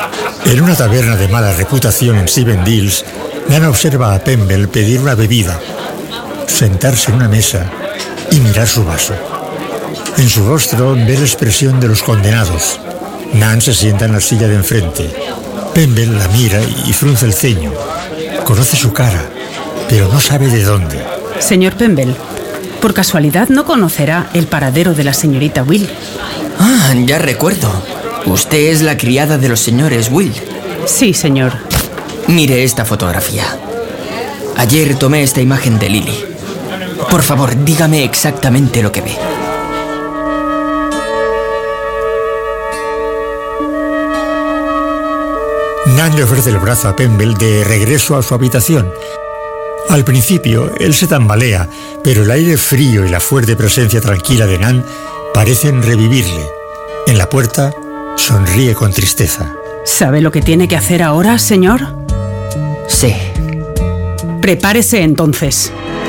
En una taberna de mala reputación en Seven Dills, Nan observa a Pemble pedir una bebida, sentarse en una mesa y mirar su vaso. En su rostro ve la expresión de los condenados. Nan se sienta en la silla de enfrente. Pemble la mira y frunce el ceño. Conoce su cara, pero no sabe de dónde. Señor Pemble, por casualidad no conocerá el paradero de la señorita Will. Ah, ya recuerdo. Usted es la criada de los señores Will. Sí, señor. Mire esta fotografía. Ayer tomé esta imagen de Lily. Por favor, dígame exactamente lo que ve. Nan le ofrece el brazo a Pemble de regreso a su habitación. Al principio, él se tambalea, pero el aire frío y la fuerte presencia tranquila de Nan parecen revivirle. En la puerta, sonríe con tristeza. ¿Sabe lo que tiene que hacer ahora, señor? Sí. Prepárese entonces.